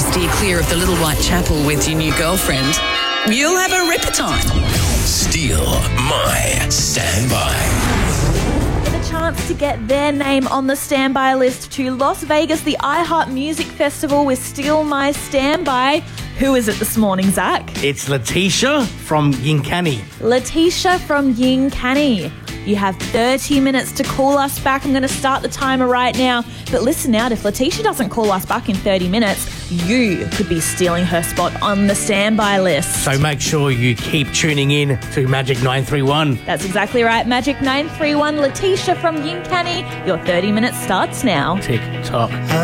steer clear of the Little Whitechapel with your new girlfriend, you'll have a ripper time. Steal My Standby. The chance to get their name on the standby list to Las Vegas, the iHeart Music Festival with Steal My Standby. Who is it this morning, Zach? It's Letitia from Yinkani. Letitia from Yinkani. You have 30 minutes to call us back. I'm going to start the timer right now. But listen out, if Letitia doesn't call us back in 30 minutes, you could be stealing her spot on the standby list. So make sure you keep tuning in to Magic 931. That's exactly right. Magic 931, Letitia from Yinkani. Your 30 minutes starts now. Tick tock.